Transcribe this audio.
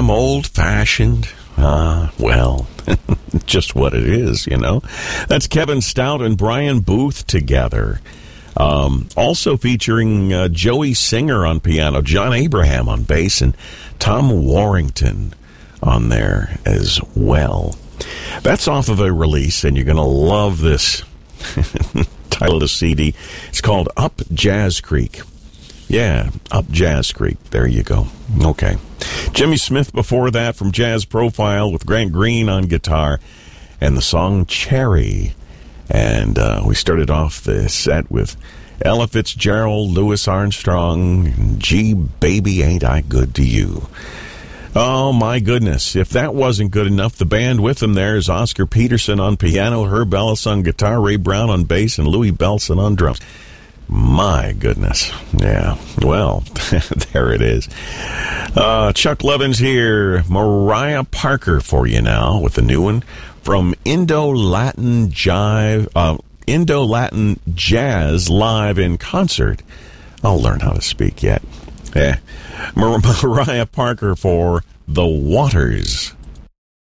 I'm old-fashioned. Well, just what it is, you know. That's Kevin Stout and Brian Booth together. Also featuring Joey Singer on piano, John Abraham on bass, and Tom Warrington on there as well. That's off of a release, and you're going to love this title of the CD. It's called Up Jazz Creek. Yeah, Up Jazz Creek. There you go. Okay. Jimmy Smith before that from Jazz Profile with Grant Green on guitar and the song Cherry. And we started off the set with Ella Fitzgerald, Louis Armstrong, Gee Baby Ain't I Good to You. Oh, my goodness. If that wasn't good enough, the band with them there is Oscar Peterson on piano, Herb Ellis on guitar, Ray Brown on bass, and Louis Bellson on drums. My goodness. Yeah. Well, there it is. Chuck Levin's here. Mariah Parker for you now with the new one from Indo-Latin Jazz live in concert. I'll learn how to speak yet. Mariah Parker for The Waters.